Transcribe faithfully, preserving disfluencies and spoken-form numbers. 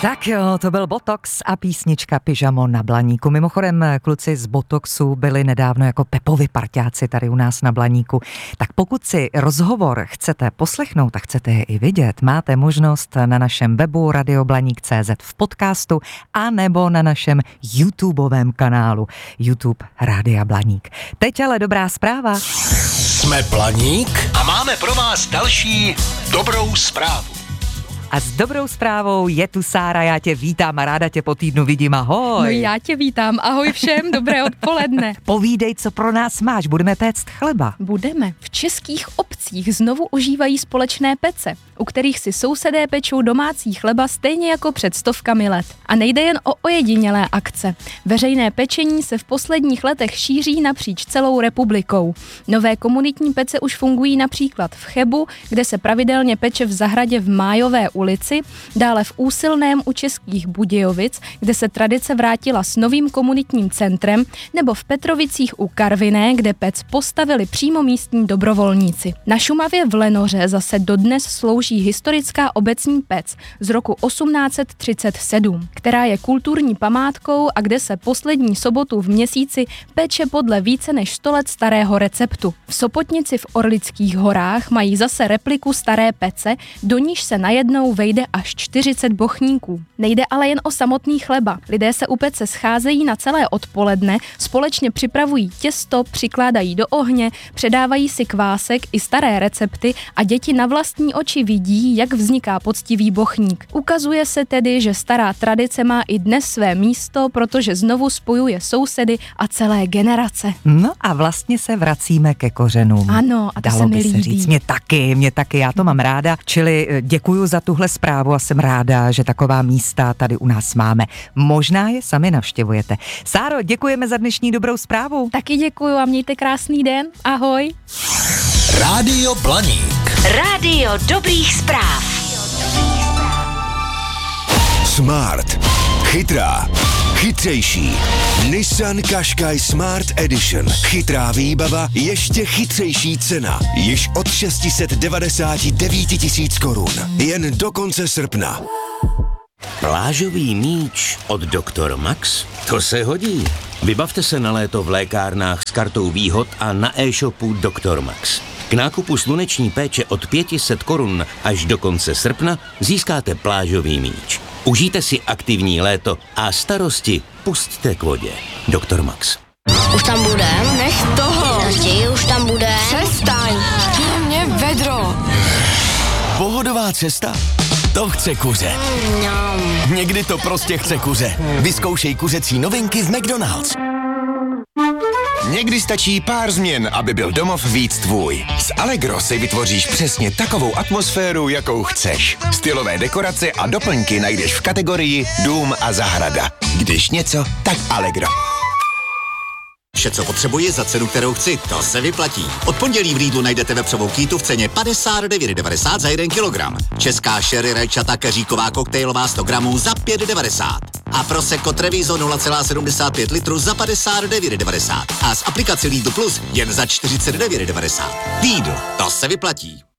Tak jo, to byl Botox a písnička Pyžamo na Blaníku. Mimochodem, kluci z Botoxu byli nedávno jako Pepovi parťáci tady u nás na Blaníku. Tak pokud si rozhovor chcete poslechnout a chcete je i vidět, máte možnost na našem webu radioblaník tečka cé zet v podcastu a nebo na našem YouTubeovém kanálu YouTube Rádia Blaník. Teď ale dobrá zpráva. Jsme Blaník a máme pro vás další dobrou zprávu. A s dobrou zprávou je tu Sára, já tě vítám a ráda tě po týdnu vidím, ahoj. No já tě vítám, ahoj všem, dobré odpoledne. Povídej, co pro nás máš, budeme péct chleba. Budeme. V českých obcích znovu ožívají společné pece, u kterých si sousedé pečou domácí chleba stejně jako před stovkami let. A nejde jen o ojedinělé akce. Veřejné pečení se v posledních letech šíří napříč celou republikou. Nové komunitní pece už fungují například v Chebu, kde se pravidelně peče v zahradě v Májové ulici, dále v Úsilném u Českých Budějovic, kde se tradice vrátila s novým komunitním centrem, nebo v Petrovicích u Karviné, kde pec postavili přímo místní dobrovolníci. Na Šumavě v Lenoře zase dodnes slouží historická obecní pec z roku osmnáct set třicet sedm, která je kulturní památkou a kde se poslední sobotu v měsíci peče podle více než sto let starého receptu. V Sopotnici v Orlických horách mají zase repliku staré pece, do níž se najednou vejde až čtyřicet bochníků. Nejde ale jen o samotný chleba. Lidé se u pece scházejí na celé odpoledne, společně připravují těsto, přikládají do ohně, předávají si kvásek i staré recepty a děti na vlastní oči vidí, jak vzniká poctivý bochník. Ukazuje se tedy, že stará tradice má i dnes své místo, protože znovu spojuje sousedy a celé generace. No a vlastně se vracíme ke kořenům. Ano, a to Dalo se mi by líbí. se říct, mě taky, mě taky, já to mám ráda, čili děkuju za tuhle zprávu a jsem ráda, že taková místa tady u nás máme. Možná je sami navštěvujete. Sáro, děkujeme za dnešní dobrou zprávu. Taky děkuju a mějte krásný den. Ahoj. Rádio Blaník. Rádio dobrých zpráv. Smart. Chytrá. Chytřejší. Nissan Qashqai Smart Edition. Chytrá výbava, ještě chytřejší cena. Již od šest set devadesát devět tisíc korun. Jen do konce srpna. Plážový míč od doktor Max? To se hodí. Vybavte se na léto v lékárnách s kartou výhod a na e-shopu doktor Max. K nákupu sluneční péče od pět set korun až do konce srpna získáte plážový míč. Užijte si aktivní léto a starosti pusťte k vodě. doktor Max. Už tam bude? Nech toho. Tati, už tam bude? Přestaň. Mě vedro. Pohodová cesta? To chce kuře. No. Někdy to prostě chce kuře. Vyzkoušej kuřecí novinky v McDonald's. Někdy stačí pár změn, aby byl domov víc tvůj. S Allegro si vytvoříš přesně takovou atmosféru, jakou chceš. Stylové dekorace a doplňky najdeš v kategorii Dům a zahrada. Když něco, tak Allegro. Vše, co potřebuji za cenu, kterou chci, to se vyplatí. Od pondělí v Lidlu najdete vepřovou kýtu v ceně padesát devět devadesát za jeden kilogram. Česká sherry rajčata keříková koktejlová sto gramů za pět devadesát. A Prosecco Treviso nula celá sedmdesát pět litru za padesát devět devadesát. A z aplikace Lidl Plus jen za čtyřicet devět devadesát. Lidl, to se vyplatí.